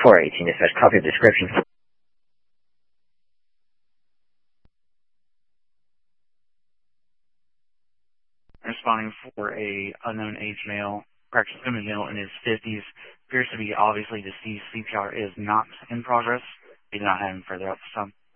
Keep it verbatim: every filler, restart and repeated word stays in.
four eighteen dispatch. Copy the description. Responding for a unknown age male, practicing women male in his fifties, appears to be obviously deceased. C P R is not in progress. We do not have him further up. So.